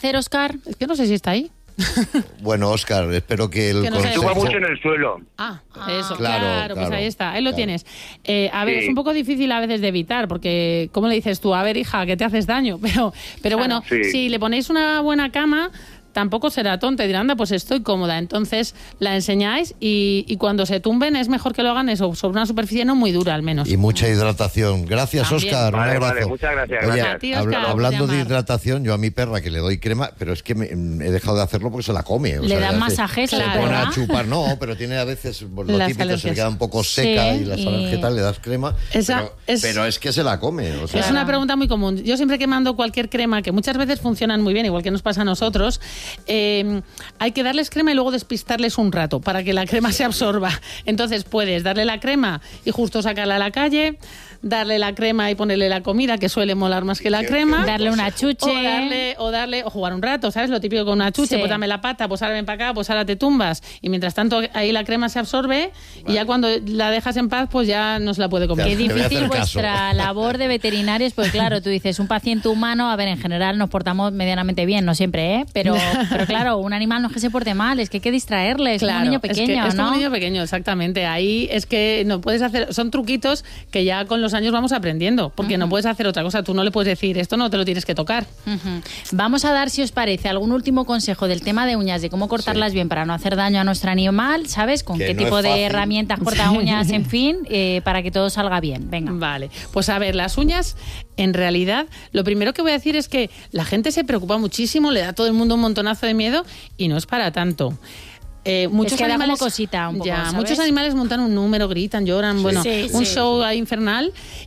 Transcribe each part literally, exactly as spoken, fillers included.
hacer, Óscar? Es que no sé si está ahí. Bueno, Óscar, espero que el Que no se consejo... Actúa mucho en el suelo. Ah, Ah, eso, claro, claro, pues claro, ahí está, ahí lo claro. tienes. Eh, a ver, Sí. es un poco difícil a veces de evitar, porque, ¿cómo le dices tú? A ver, hija, que te haces daño, pero, pero bueno, Sí. si le ponéis una buena cama, tampoco será tonta y dirá, anda, pues estoy cómoda. Entonces la enseñáis y, y cuando se tumben es mejor que lo hagan eso, sobre una superficie no muy dura al menos. Y mucha hidratación. Gracias, También. Óscar. Un Vale, abrazo. vale, muchas gracias, Oye, gracias. A ti, habla- Óscar, hablando por de llamar. hidratación, yo a mi perra que le doy crema, pero es que me- he dejado de hacerlo porque se la come. o Le sea, dan hace- masajes, Se claro. pone ¿verdad? a chupar, no, pero tiene a veces pues, lo Las típico, se le alergias. queda un poco seca Sí, y las y- alergetas le das crema, Esa pero, es- pero es que se la come. O sea, Es una pregunta muy común. Yo siempre que mando cualquier crema, que muchas veces funcionan muy bien, igual que nos pasa a nosotros, eh, hay que darles crema y luego despistarles un rato para que la crema se absorba. Entonces puedes darle la crema y justo sacarla a la calle, darle la crema y ponerle la comida, que suele molar más que la Qué- crema. qué Darle una chuche. O darle, o darle, o jugar un rato, ¿sabes? Lo típico con una chuche, Sí. pues dame la pata, pues ahora ven para acá, pues ahora te tumbas. Y mientras tanto ahí la crema se absorbe y ya cuando la dejas en paz, pues ya no se la puede comer. Qué Te voy a difícil hacer caso. vuestra labor de veterinarios, pues claro, tú dices, un paciente humano, a ver, en general nos portamos medianamente bien, no siempre, ¿eh? Pero, pero claro, un animal no es que se porte mal, es que hay que distraerle, es como un niño es que pequeño, es como ¿no? un niño pequeño, exactamente. Ahí es que no puedes hacer, son truquitos que ya con los años vamos aprendiendo, porque no puedes hacer otra cosa. Tú no le puedes decir, esto no te lo tienes que tocar. Ujú. Vamos a dar, si os parece, algún último consejo del tema de uñas, de cómo cortarlas Sí. bien para no hacer daño a nuestro animal, ¿sabes? Con Que qué no tipo es de fácil. herramientas corta uñas, en fin, eh, para que todo salga bien. Venga. Vale, pues a ver, las uñas, en realidad, lo primero que voy a decir es que la gente se preocupa muchísimo, le da a todo el mundo un montonazo de miedo y no es para tanto. Eh, muchos Es que da animales, como cosita un poco, ya, ¿sabes? muchos animales montan un número, gritan, lloran, bueno, Sí, un sí. show ahí infernal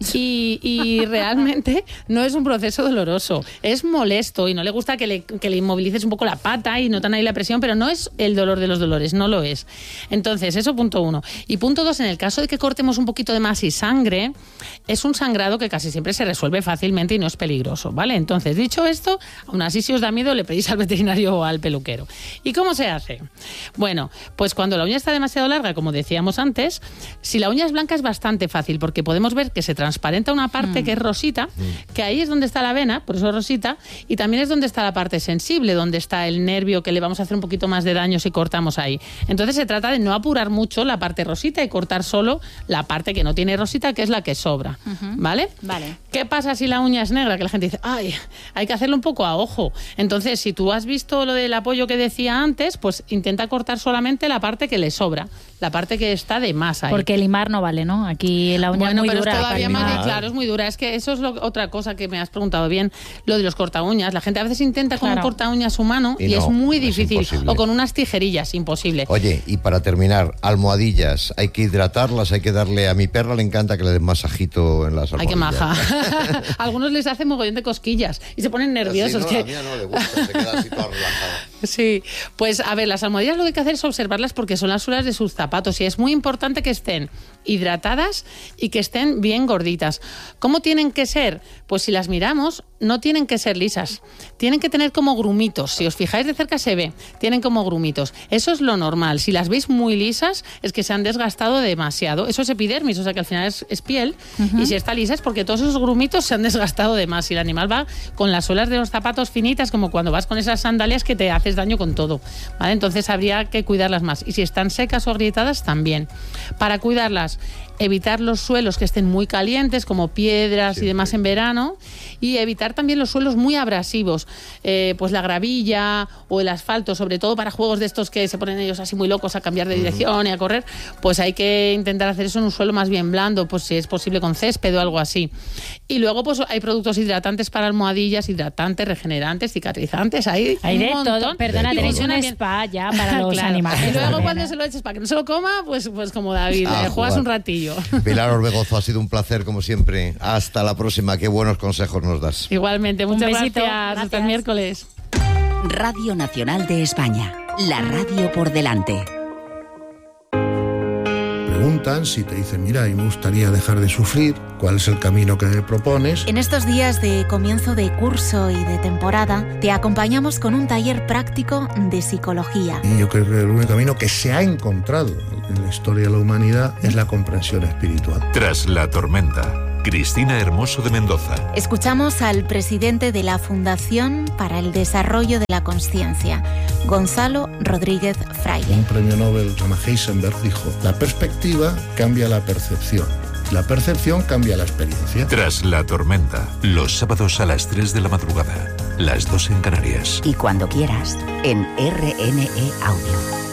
y, y realmente no es un proceso doloroso, es molesto y no le gusta que le, que le inmovilices un poco la pata y notan ahí la presión, pero no es el dolor de los dolores, no lo es. Entonces, eso punto uno. Y punto dos, en el caso de que cortemos un poquito de más y sangre, es un sangrado que casi siempre se resuelve fácilmente y no es peligroso, ¿vale? Entonces, dicho esto, aún así si os da miedo le pedís al veterinario o al peluquero. ¿Y cómo se hace? Bueno, pues cuando la uña está demasiado larga, como decíamos antes, si la uña es blanca es bastante fácil porque podemos ver que se transparenta una parte Mm. que es rosita, que ahí es donde está la vena, por eso es rosita, y también es donde está la parte sensible, donde está el nervio que le vamos a hacer un poquito más de daño si cortamos ahí. Entonces se trata de no apurar mucho la parte rosita y cortar solo la parte que no tiene rosita, que es la que sobra, ¿vale? Vale. ¿Qué pasa si la uña es negra? Que la gente dice, ay, hay que hacerlo un poco a ojo. Entonces, si tú has visto lo del apoyo que decía antes, pues intenta cortar solamente la parte que le sobra, la parte que está de más ahí. Porque limar no vale, ¿no? Aquí la uña Bueno, es muy pero dura. es todavía para más limar. de, claro, es muy dura. Es que eso es lo- otra cosa que me has preguntado bien, lo de los corta uñas. La gente a veces intenta con Claro. un corta uñas humano Y y, no, es muy es difícil. imposible. O con unas tijerillas, imposible. Oye, y para terminar, almohadillas, hay que hidratarlas, hay que darle... A mi perra le encanta que le den masajito en las Ay, qué almohadillas. maja. Algunos les hace mogollón de cosquillas y se ponen nerviosos. Sí, no, que... a mí no le gusta, se queda así toda relajada. Sí, pues a ver, las almohadillas lo que hay que hacer es observarlas porque son las suelas de sus zapatos y es muy importante que estén hidratadas y que estén bien gorditas. ¿Cómo tienen que ser? Pues si las miramos, no tienen que ser lisas, tienen que tener como grumitos. Si os fijáis de cerca se ve, tienen como grumitos. Eso es lo normal. Si las veis muy lisas es que se han desgastado demasiado. Eso es epidermis, o sea que al final es, es piel. Y si está lisa es porque todos esos grumitos se han desgastado de más. Y el animal va con las suelas de los zapatos finitas, como cuando vas con esas sandalias que te haces daño con todo, ¿vale? Entonces habría que cuidarlas más. Y si están secas o agrietadas, también. Para cuidarlas, evitar los suelos que estén muy calientes, como piedras y demás en verano, y evitar también los suelos muy abrasivos, eh, pues la gravilla o el asfalto, sobre todo para juegos de estos que se ponen ellos así muy locos a cambiar de dirección y a correr, pues hay que intentar hacer eso en un suelo más bien blando, pues si es posible con césped o algo así. Y luego pues hay productos hidratantes para almohadillas, hidratantes, regenerantes, cicatrizantes, hay, Hay un de montón. todo. Perdona, Y tenéis un funcionan bien. spa ya para los Claro. animales. Y luego también, cuando ¿eh? se lo eches para que no se lo coma, pues, pues como David, A eh, juegas jugar. un ratillo. Pilar Orbegozo, ha sido un placer como siempre. Hasta la próxima, qué buenos consejos nos das. Igualmente, muchas besito, gracias. Hasta gracias. el miércoles. Radio Nacional de España. La radio por delante. Preguntan si te dicen, mira, a mí me gustaría dejar de sufrir, ¿cuál es el camino que me propones? En estos días de comienzo de curso y de temporada, te acompañamos con un taller práctico de psicología. Y yo creo que el único camino que se ha encontrado en la historia de la humanidad es la comprensión espiritual. Tras la tormenta, Cristina Hermoso de Mendoza. Escuchamos al presidente de la Fundación para el Desarrollo de la conciencia. Gonzalo Rodríguez Fraile. Un premio Nobel, Thomas Heisenberg, dijo: la perspectiva cambia la percepción. La percepción cambia la experiencia. Tras la tormenta, los sábados a las tres de la madrugada, las dos en Canarias. Y cuando quieras, en R N E Audio.